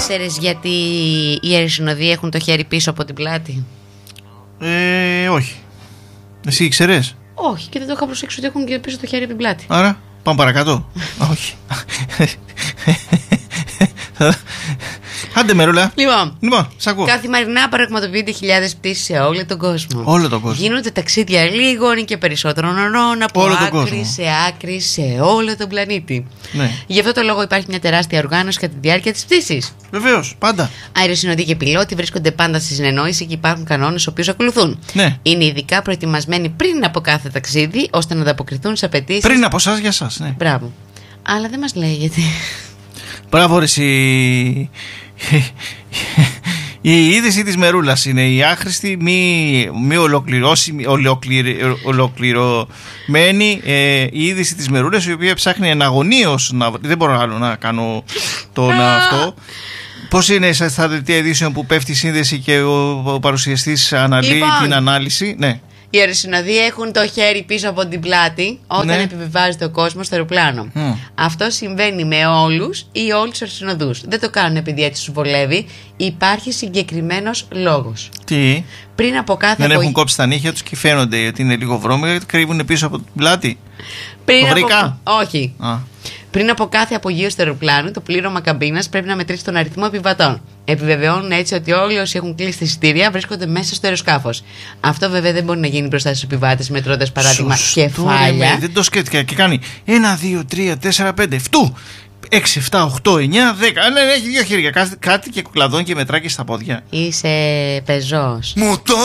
Ήξερες γιατί οι αεροσυνοδοί έχουν το χέρι πίσω από την πλάτη? Όχι. Εσύ ήξερες? Όχι, και δεν το είχα προσέξει ότι έχουν και πίσω το χέρι από την πλάτη. Άρα πάμε παρακάτω. Όχι. Άντε Μερούλα. Λοιπόν, σ' ακούω. Καθημερινά πραγματοποιούνται χιλιάδες πτήσεις σε όλο τον κόσμο. Όλο τον κόσμο. Γίνονται ταξίδια λίγων και περισσότερων ωρών από άκρη σε άκρη σε όλο τον πλανήτη. Ναι. Γι' αυτό το λόγο υπάρχει μια τεράστια οργάνωση κατά τη διάρκεια της πτήσης. Βεβαίως, πάντα. Αεροσυνοδοί και πιλότοι βρίσκονται πάντα στη συνεννόηση και υπάρχουν κανόνες στους οποίους ακολουθούν. Ναι. Είναι ειδικά προετοιμασμένοι πριν από κάθε ταξίδι ώστε να ανταποκριθούν στις απαιτήσεις. Πριν από εσάς για εσάς, ναι. Μπράβο. Αλλά δεν μας λέει γιατί. Μπράβο, ρε εσύ. Η είδηση της Μερούλας είναι η άχρηστη, μη ολοκληρωμένη η είδηση της Μερούλας, η οποία ψάχνει εναγωνίως να... Δεν μπορώ άλλο να κάνω αυτό. Πώς είναι στα δελτία ειδήσεων που πέφτει η σύνδεση και ο παρουσιαστής αναλύει την ανάλυση? Ναι. Οι αεροσυνοδοί έχουν το χέρι πίσω από την πλάτη όταν επιβιβάζεται ο κόσμος στο αεροπλάνο. Αυτό συμβαίνει με όλους ή όλους τους αεροσυνοδούς. Δεν το κάνουν επειδή έτσι τους βολεύει. Υπάρχει συγκεκριμένος λόγος. Τι? Πριν από κάθε Δεν έχουν κόψει τα νύχια τους και φαίνονται ότι είναι λίγο βρώμικα γιατί κρύβουν πίσω από την πλάτη. Όχι. Πριν από κάθε απογείωση του αεροπλάνου, το πλήρωμα καμπίνας πρέπει να μετρήσει τον αριθμό επιβατών. Επιβεβαιώνουν έτσι ότι όλοι όσοι έχουν κλείσει τα εισιτήρια βρίσκονται μέσα στο αεροσκάφος. Αυτό βέβαια δεν μπορεί να γίνει μπροστά στους επιβάτες μετρώντας παράδειγμα κεφάλια. Δεν το σκέφτηκα και κάνει 1, 2, 3, 4, 5, φτού! 6, 7, 8, 9, 10. Ναι, έχει δύο χέρια. Κάτι και κουκλαδών και μετράκι στα πόδια. Είσαι πεζός. Μου το